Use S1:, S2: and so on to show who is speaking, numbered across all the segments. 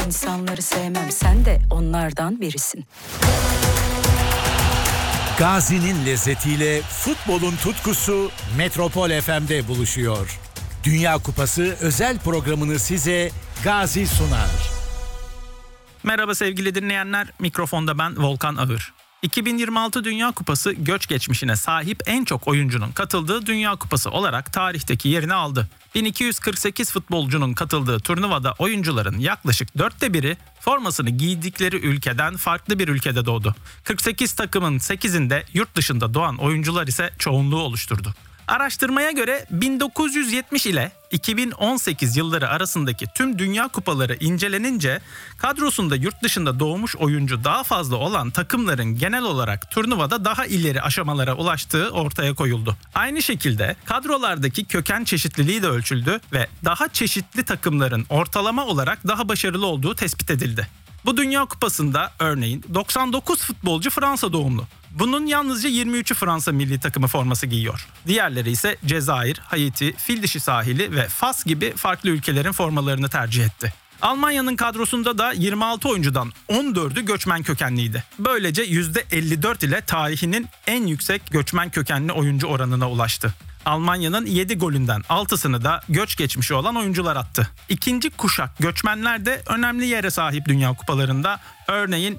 S1: İnsanları sevmem, sen de onlardan birisin.
S2: Gazi'nin lezzetiyle futbolun tutkusu Metropol FM'de buluşuyor. Dünya Kupası özel programını size Gazi sunar.
S3: Merhaba sevgili dinleyenler, mikrofonda ben Volkan Ağır. 2026 Dünya Kupası göç geçmişine sahip en çok oyuncunun katıldığı Dünya Kupası olarak tarihteki yerini aldı. 1248 futbolcunun katıldığı turnuvada oyuncuların yaklaşık 1/4'ü formasını giydikleri ülkeden farklı bir ülkede doğdu. 48 takımın 8'inde yurt dışında doğan oyuncular ise çoğunluğu oluşturdu. Araştırmaya göre 1970 ile 2018 yılları arasındaki tüm Dünya Kupaları incelenince kadrosunda yurt dışında doğmuş oyuncu daha fazla olan takımların genel olarak turnuvada daha ileri aşamalara ulaştığı ortaya koyuldu. Aynı şekilde kadrolardaki köken çeşitliliği de ölçüldü ve daha çeşitli takımların ortalama olarak daha başarılı olduğu tespit edildi. Bu Dünya Kupası'nda örneğin 99 futbolcu Fransa doğumlu. Bunun yalnızca 23'ü Fransa milli takımı forması giyiyor. Diğerleri ise Cezayir, Haiti, Fildişi sahili ve Fas gibi farklı ülkelerin formalarını tercih etti. Almanya'nın kadrosunda da 26 oyuncudan 14'ü göçmen kökenliydi. Böylece %54 ile tarihinin en yüksek göçmen kökenli oyuncu oranına ulaştı. Almanya'nın 7 golünden 6'sını da göç geçmişi olan oyuncular attı. İkinci kuşak göçmenler de önemli yere sahip Dünya Kupalarında. Örneğin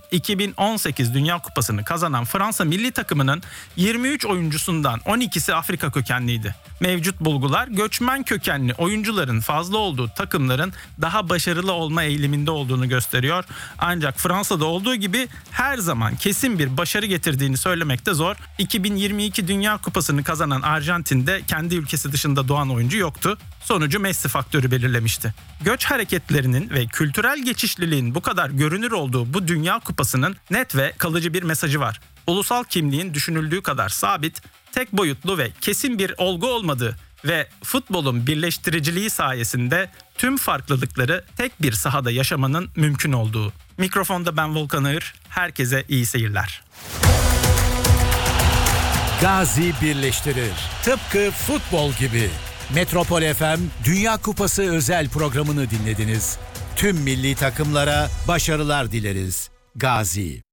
S3: 2018 Dünya Kupası'nı kazanan Fransa milli takımının 23 oyuncusundan 12'si Afrika kökenliydi. Mevcut bulgular göçmen kökenli oyuncuların fazla olduğu takımların daha başarılı olma eğiliminde olduğunu gösteriyor. Ancak Fransa'da olduğu gibi her zaman kesin bir başarı getirdiğini söylemek de zor. 2022 Dünya Kupası'nı kazanan Arjantin'de kendi ülkesi dışında doğan oyuncu yoktu. Sonucu Messi faktörü belirlemişti. Göç hareketlerinin ve kültürel geçişliliğin bu kadar görünür olduğu bu Dünya Kupası'nın net ve kalıcı bir mesajı var. Ulusal kimliğin düşünüldüğü kadar sabit, tek boyutlu ve kesin bir olgu olmadığı ve futbolun birleştiriciliği sayesinde tüm farklılıkları tek bir sahada yaşamanın mümkün olduğu. Mikrofonda ben Volkan Ağır, herkese iyi seyirler.
S2: Gazi birleştirir. Tıpkı futbol gibi. Metropol FM Dünya Kupası özel programını dinlediniz. Tüm milli takımlara başarılar dileriz. Gazi.